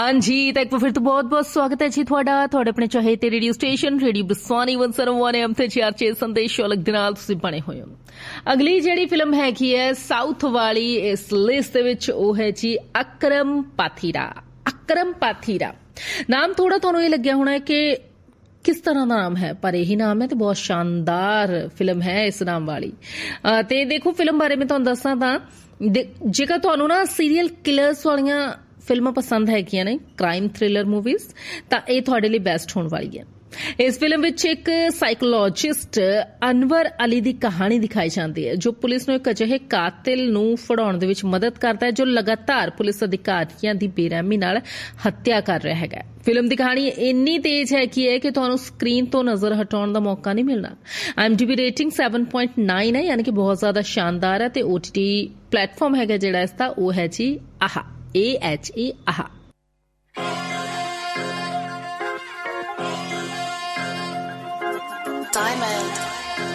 हाँ जी, तो एक बार फिर तो बहुत बहुत स्वागत है जी ਤੁਹਾਡੇ ਆਪਣੇ ਚਾਹੇ ਰੇਡੀਓ ਸਟੇਸ਼ਨ ਰੇਡੀਓ ਬਸਵਾਨੀ 101 FM ਤੇ ਚਾਰਚੇ ਸੰਦੇਸ਼ ਸ਼ੋਲਕ ਦੇ ਨਾਲ ਤੁਸੀਂ ਬਣੇ ਹੋਏ ਹੋ। ਅਗਲੀ ਜਿਹੜੀ ਫਿਲਮ ਹੈਗੀ ਹੈ ਸਾਊਥ ਵਾਲੀ ਇਸ ਲਿਸਟ ਦੇ ਵਿੱਚ ਉਹ ਹੈ ਜੀ ਅਕਰਮ ਪਾਥੀਰਾ। ਨਾਮ ਥੋੜਾ ਤੁਹਾਨੂੰ ਇਹ ਲੱਗਿਆ ਹੋਣਾ ਕਿ किस तरह का नाम है, पर यही नाम है तो बहुत शानदार फिल्म है इस नाम वाली। ते देखो फिल्म बारे में तुहानू दसां तां जेकर तुहानू ना सीरियल किलर्स वालियां फिल्मां पसंद हैगियां ने, क्राइम थ्रिलर मूवीज, तां इह तुहाडे लई बेस्ट होण वाली है। इस फिल्म विच एक साइकोलॉजिस्ट अनवर अली दी कहानी दिखाई जाती है जो पुलिस नूं एक अजिहे कातिल नूं फड़ाउण दे विच मदद करता है जो लगातार पुलिस अधिकारियों की बेरहमी नाल हत्या कर रहा है। फिल्म की कहानी इन्नी तेज है कि तुहानूं स्क्रीन तो नज़र हटाउण दा मौका नहीं मिलना। IMDb रेटिंग 7.9 है, यानी कि बहुत ज्यादा शानदार है। ते OTT प्लेटफॉर्म है जिहड़ा इसदा वो है जी आहा, AHA आहा। Diamond